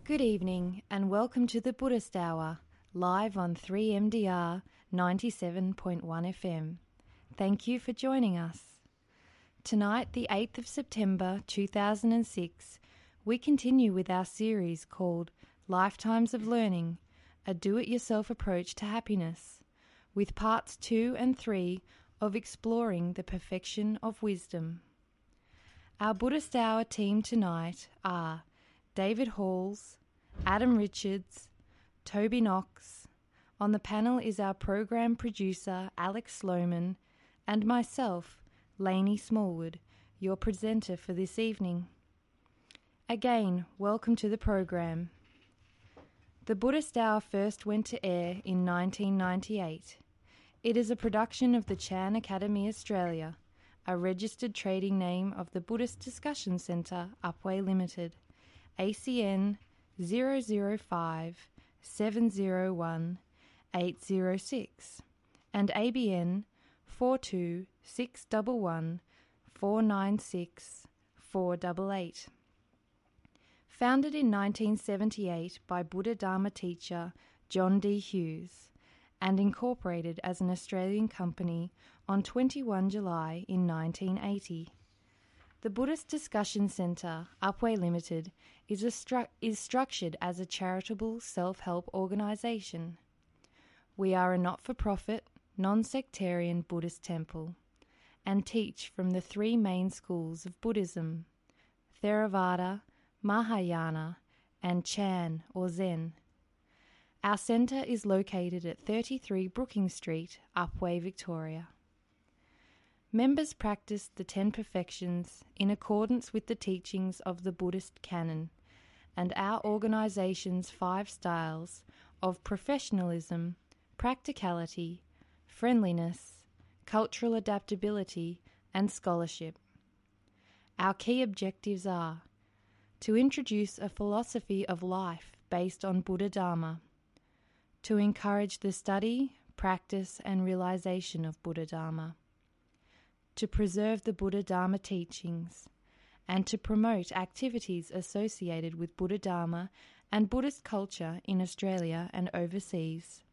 Good evening and welcome to the Buddhist Hour, live on 3MDR 97.1 FM. Thank you for joining us. Tonight, the 8th of September 2006, we continue with our series called Lifetimes of Learning, a do-it-yourself approach to happiness, with parts 2 and 3 of exploring the perfection of wisdom. Our Buddhist Hour team tonight are David Halls, Adam Richards, Toby Knox. On the panel is our program producer Alex Sloman and myself, Lainey Smallwood, your presenter for this evening. Again, welcome to the program. The Buddhist Hour first went to air in 1998. It is a production of the Chan Academy Australia, a registered trading name of the Buddhist Discussion Centre, Upwey Limited, ACN 005 701 806 and ABN 42 496 488. Founded in 1978 by Buddha Dharma teacher John D. Hughes and incorporated as an Australian company on 21 July in 1980. The Buddhist Discussion Centre, Upwey Limited, is structured as a charitable self-help organisation. We are a not-for-profit, non-sectarian Buddhist temple and teach from the three main schools of Buddhism, Theravada, Mahayana and Chan or Zen. Our centre is located at 33 Brookings Street, Upwey, Victoria. Members practice the 10 perfections in accordance with the teachings of the Buddhist canon and our organisation's 5 styles of professionalism, practicality, friendliness, cultural adaptability and scholarship. Our key objectives are to introduce a philosophy of life based on Buddha Dharma, to encourage the study, practice and realisation of Buddha Dharma, to preserve the Buddha Dharma teachings, and to promote activities associated with Buddha Dharma and Buddhist culture in Australia and overseas.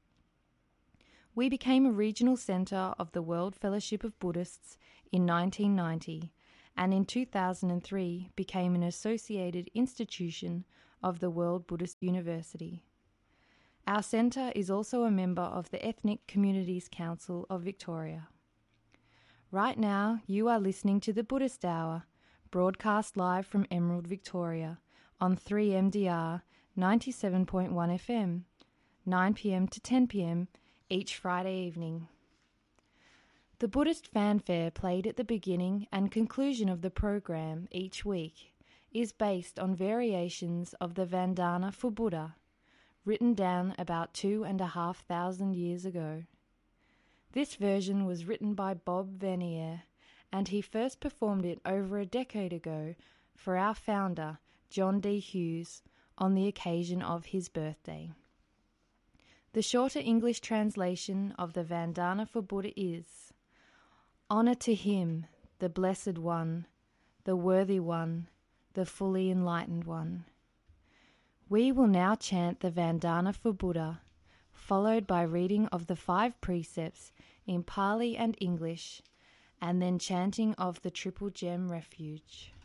We became a regional centre of the World Fellowship of Buddhists in 1990 and in 2003 became an associated institution of the World Buddhist University. Our centre is also a member of the Ethnic Communities Council of Victoria. Right now, you are listening to the Buddhist Hour, broadcast live from Emerald, Victoria, on 3MDR 97.1 FM, 9 p.m. to 10 p.m. each Friday evening. The Buddhist fanfare played at the beginning and conclusion of the program each week is based on variations of the Vandana for Buddha, written down about 2,500 years ago. This version was written by Bob Vernier, and he first performed it over a decade ago for our founder, John D. Hughes, on the occasion of his birthday. The shorter English translation of the Vandana for Buddha is: Honour to him, the Blessed One, the Worthy One, the Fully Enlightened One. We will now chant the Vandana for Buddha, followed by reading of the 5 precepts in Pali and English, and then chanting of the Triple Gem Refuge.